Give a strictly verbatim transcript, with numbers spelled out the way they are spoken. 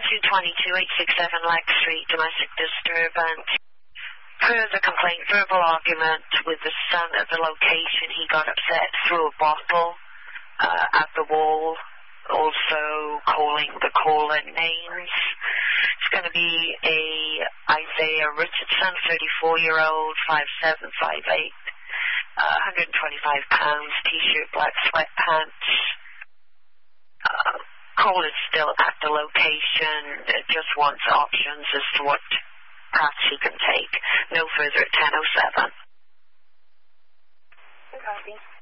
two twenty-two, eight sixty-seven Lex Street, domestic disturbance. Further complaint, verbal argument with the son at the location. He got upset, threw a bottle uh, at the wall, also calling the caller names. It's going to be a Isaiah Richardson, thirty-four-year-old, five seven, five eight, uh, one hundred twenty-five pounds, T-shirt, black sweatpants. Uh, caller's still at the location, uh, just wants options as to what paths he can take. No further at ten oh seven. Copy.